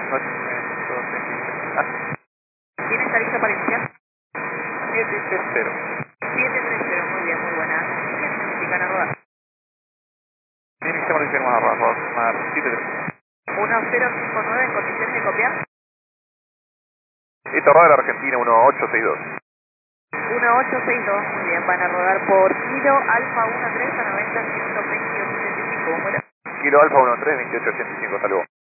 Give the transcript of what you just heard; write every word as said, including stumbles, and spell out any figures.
¿Quién está listo para iniciar? siete tres cero. siete tres cero, muy bien, muy buena. ¿Quién indican a rodar? Iniciamos el sistema Rosmar siete tres cero. uno cero cinco nueve en condiciones de copiar. Esta rodar Argentina uno ocho seis dos. uno ocho seis dos, muy bien, van a rodar por Kilo Alfa uno tres a noventa ciento veintiocho ochenta y cinco, ¿cómo era? Kilo Alfa uno tres veintiocho ochenta y cinco, hasta luego.